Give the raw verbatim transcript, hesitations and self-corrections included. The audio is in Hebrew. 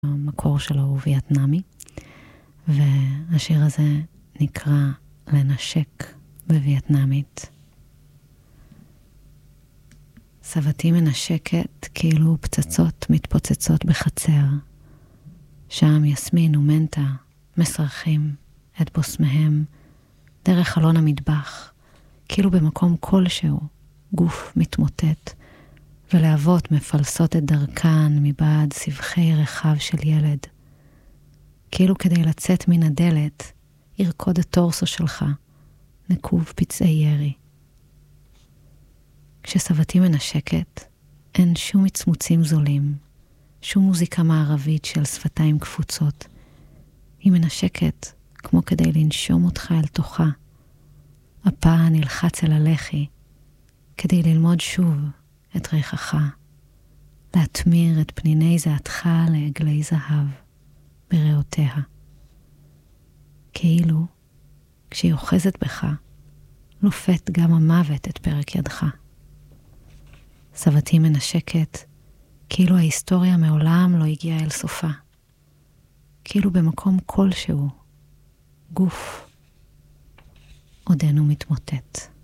המקור שלו הוא וייטנאמי, והשיר הזה נקרא לנשק בווייטנאמית. סבתי מנשקת כאילו פצצות מתפוצצות בחצר. שם יסמין ומנטה מסרחים את בוסמיהם דרך חלון המטבח, כאילו במקום כלשהו גוף מתמוטט, ולהבות מפלסות את דרכן מבעד סבכי רחב של ילד. כאילו כדי לצאת מן הדלת, ירקוד הטורסו שלך, נקוב פצעי ירי. כשסבתי מנשקת, אין שום מצמוצים זולים, שום מוזיקה מערבית של שפתיים קפוצות. היא מנשקת כמו כדי לנשום אותך אל תוכה. הפה נלחץ אל הלחי, כדי ללמוד שוב את ריחך, להתמיר את פניני זעתך לעגלי זהב בריאותיה. כאילו, כשהיא אוחזת בך, לופת גם המוות את פרק ידך. סבתי מנשקת, כאילו ההיסטוריה מעולם לא הגיעה אל סופה. כאילו במקום כלשהו, גוף עודנו מתמוטט.